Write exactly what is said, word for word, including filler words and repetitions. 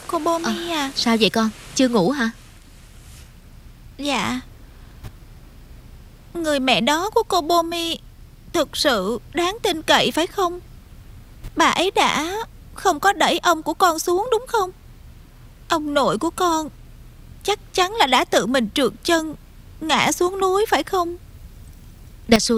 Cô Bomi à, à sao vậy con? Chưa ngủ hả? Dạ. Người mẹ đó của cô Bomi thực sự đáng tin cậy phải không? Bà ấy đã không có đẩy ông của con xuống đúng không? Ông nội của con chắc chắn là đã tự mình trượt chân ngã xuống núi phải không? Dasu